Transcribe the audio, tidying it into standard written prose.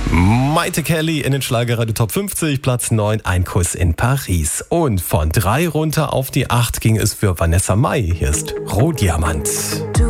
Maite Kelly in den Schlagerradio Top 50, Platz 9, ein Kuss in Paris. Und von 3 runter auf die 8 ging es für Vanessa Mai. Hier ist Rohdiamant. Du